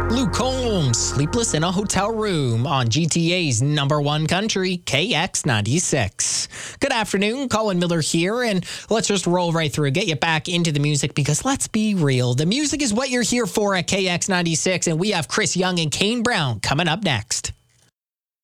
Luke Combs, Sleepless in a Hotel Room on GTA's number one country, KX96. Good afternoon, Colin Miller here, and let's just roll right through, get you back into the music, because let's be real, the music is what you're here for at KX96, and we have Chris Young and Kane Brown coming up next.